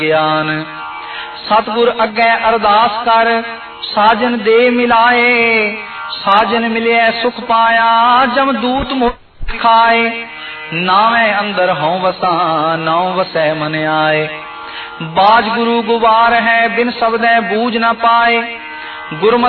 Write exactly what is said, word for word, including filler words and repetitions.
ਗਿਆਨ। सतगुर अगे अरदास कर साजन दे मिलाए, साजन मिले सुख पाया जम दूत मोह खाए। नावे अंदर हों वसा नौ वसै मन आए, बाज गुरु गुवार है बिन शब्दै बूझ न पाए। गुरमत